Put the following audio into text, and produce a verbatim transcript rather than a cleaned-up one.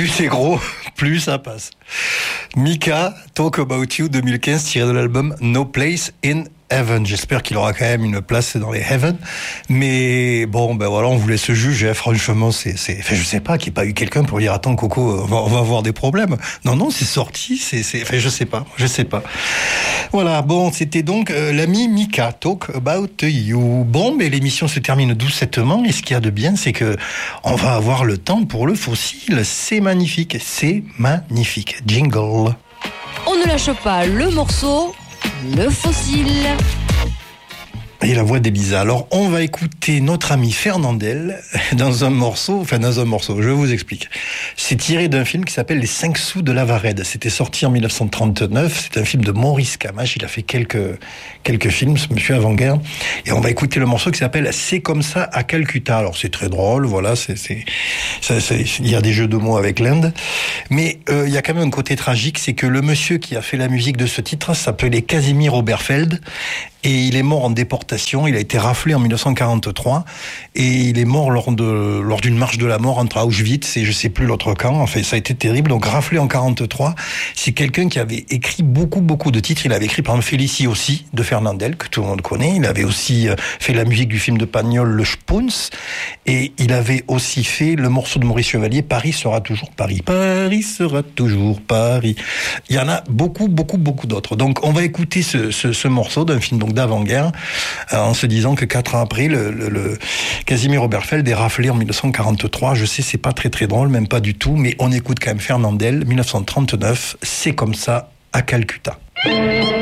plus c'est gros, plus ça passe. Mika, Talk About You deux mille quinze, tiré de l'album No Place in Heaven. J'espère qu'il aura quand même une place dans les Heaven. Mais bon, ben voilà, on vous laisse juger. Franchement, c'est, c'est, enfin, je sais pas, qu'il n'y ait pas eu quelqu'un pour dire, attends, Coco, on va, on va avoir des problèmes. Non, non, c'est sorti, c'est, c'est, enfin, je sais pas, je sais pas. Voilà, bon, c'était donc euh, l'ami Mika, Talk About You. Bon, mais l'émission se termine doucettement. Et ce qu'il y a de bien, c'est que on va avoir le temps pour le fossile. C'est magnifique, c'est magnifique. Jingle. On ne lâche pas le morceau. Le fossile. Et la voix d'Elisa. Alors, on va écouter notre ami Fernandel dans un morceau, enfin dans un morceau, je vous explique. C'est tiré d'un film qui s'appelle Les cinq sous de Lavarède. C'était sorti en dix-neuf cent trente-neuf. C'est un film de Maurice Camache. Il a fait quelques, quelques films, ce monsieur avant-guerre. Et on va écouter le morceau qui s'appelle C'est comme ça à Calcutta. Alors, c'est très drôle, voilà, c'est, c'est, ça, c'est, il y a des jeux de mots avec l'Inde. Mais, euh, il y a quand même un côté tragique, c'est que le monsieur qui a fait la musique de ce titre s'appelait Casimir Oberfeld. Et il est mort en déportation, il a été raflé en dix-neuf cent quarante-trois, et il est mort lors de, lors d'une marche de la mort entre Auschwitz et je sais plus l'autre camp. Enfin, ça a été terrible. Donc, raflé en quarante-trois, c'est quelqu'un qui avait écrit beaucoup, beaucoup de titres. Il avait écrit, par exemple, Félicie aussi, de Fernandel, que tout le monde connaît. Il avait aussi fait la musique du film de Pagnol, Le Spoons. Et il avait aussi fait le morceau de Maurice Chevalier, Paris sera toujours Paris. Paris sera toujours Paris. Il y en a beaucoup, beaucoup, beaucoup d'autres. Donc, on va écouter ce, ce, ce morceau d'un film, donc, d'avant-guerre, euh, en se disant que quatre ans après, le, le, le Casimir Oberfeld est raflé en dix-neuf cent quarante-trois. Je sais, c'est pas très très drôle, même pas du tout, mais on écoute quand même Fernandel, dix-neuf cent trente-neuf, C'est comme ça à Calcutta.